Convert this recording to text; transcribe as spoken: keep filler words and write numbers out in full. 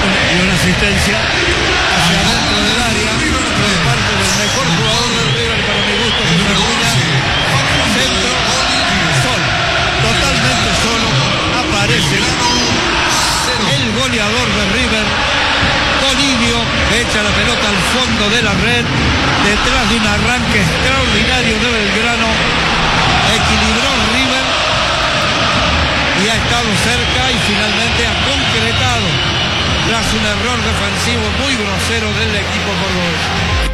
y una asistencia hacia adentro del área por parte del mejor jugador del River para mi gusto, que es Acuña. Centro, solo, totalmente solo, aparece el goleador de River, Polibio, echa la pelota al fondo de la red, detrás de un arranque extraordinario de Belgrano, equilibró River y ha estado cerca y finalmente ha concretado tras un error defensivo muy grosero del equipo cordobés.